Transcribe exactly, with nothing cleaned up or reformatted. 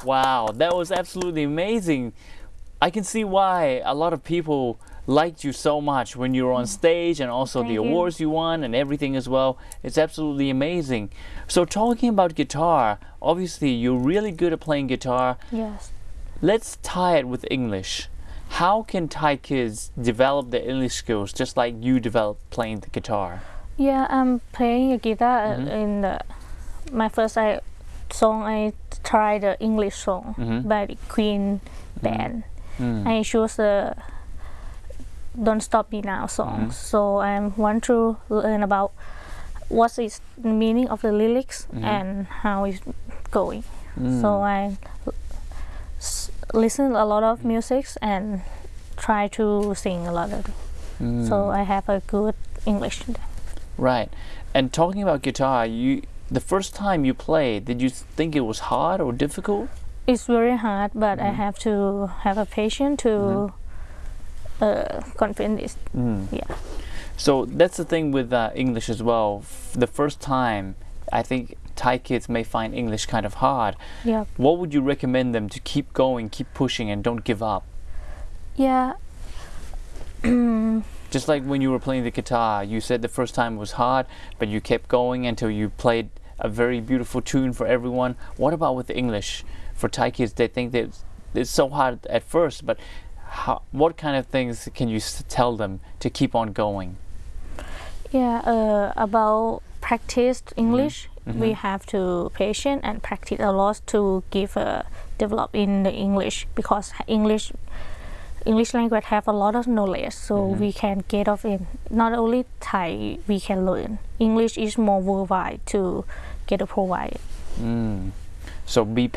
Wow, that was absolutely amazing. I can see why a lot of people liked you so much when you were on stage, and also Thank the you. awards you won and everything as well. It's absolutely amazing. So talking about guitar, obviously you're really good at playing guitar. Yes. Let's tie it with English. How can Thai kids develop their English skills just like you developed playing the guitar? Yeah, I'm playing a guitar Mhm. in the, my first I, song. I tried the English song Mhm. by the Queen band. Mm. I chose the Don't Stop Me Now song. So I want to learn about what is the meaning of the lyrics and how it's going. So I s- listen a lot of music and try to sing a lot of it. So I have a good English. Right. And talking about guitar, you the first time you played, did you think it was hard or difficult? It's very hard, but I have to have a patience to uh, confidence. Mm. Yeah. So that's the thing with uh, English as well. F- The first time, I think Thai kids may find English kind of hard. Yeah. What would you recommend them to keep going, keep pushing, and don't give up? Yeah. Just like when you were playing the guitar, you said the first time was hard, but you kept going until you played a very beautiful tune for everyone. What about with the English? For Thai kids, they think that it's so hard at first, but how, what kind of things can you s- tell them to keep on going? Yeah, uh, about practice English, we have to patient and practice a lot to give a develop in the English, because English English language have a lot of knowledge, so we can get off in. Not only Thai, we can learn. English is more worldwide to get a provide. Mm. So be